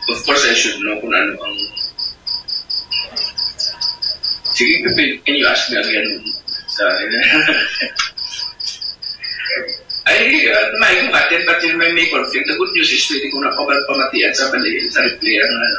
Of course, I should know kung ano ang... Sige, can you ask me again? May kumatin, but yun may conflict. The good news is pwede ko na pamatian sa replay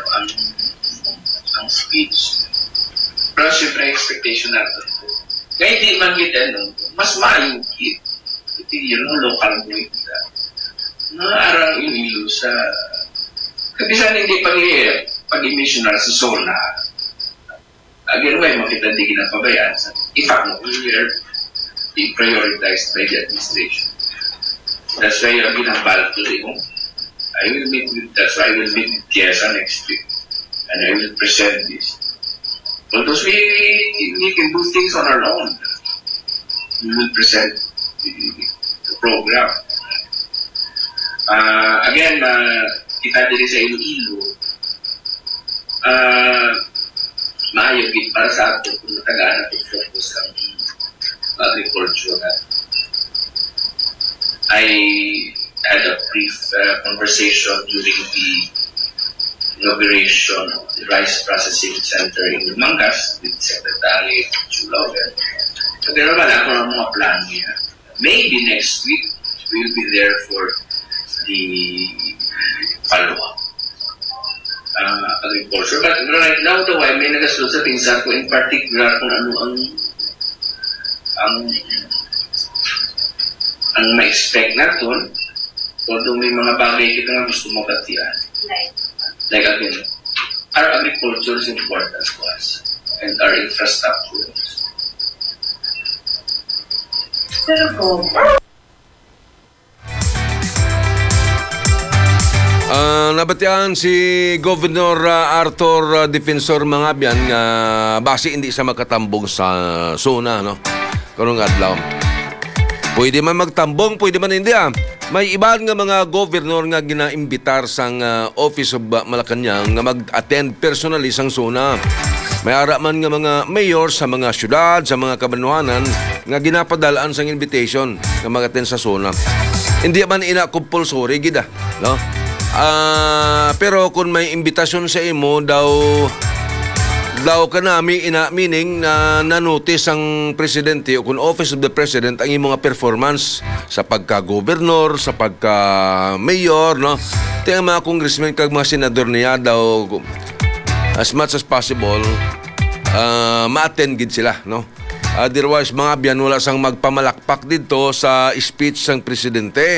ang speech. Pero syempre, expectation natin. Kaya hindi man kita, mas maayong local boy kita. Naarang inilo sa... Kapisan hindi pag-emissionar sa zona. Again, may makita hindi kinapabayaan. In fact, we are being prioritized by the administration. That's why I'm ginambal today. That's why I will meet with Tiesa next week. And I will present this. Because we can do things on our own. We will present the program. Again, kita diri sa Iloilo, maayog para sa ato kung natagaan at focus ang agriculture. I had a brief conversation during the inauguration of the Rice Processing Center in Mangas with Secretary Chulover. So, pero wala ko ng mga plan niya. Maybe next week, we'll be there for the follow-up agriculture. But right now, though, I may nagasunod sa pinsan ko, in particular, kung ano ang ma-expect natin, although may mga bagay kita nga gusto magatian. Like again, our agriculture is important to us and our infrastructure. Nabatian si Governor Arthur Defensor Mangabian nga base hindi sa makatambong sa zona, no? Karong adlaw. Pwede man magtambong, pwede man hindi. May iban nga mga governor nga ginaimbitar sang Office of Malacanang nga mag-attend personally sang zona. May ara man nga mga mayor sa mga syudad, sa mga kabanuanan nga ginapadalaan sang invitation nga mag-attend sa zona. Hindi man ina compulsory gid, no? Pero kung may imbitasyon sa imo daw kanami meaning na na-notice ang presidente o kung Office of the President ang imong performance sa pagka-gobernor, sa pagka-mayor, no? Tingnan mga congressmen kag mga senador niya daw as much as possible ma-attend gid sila, no? Otherwise mga biyan wala sang magpamalakpak dito sa speech sang presidente.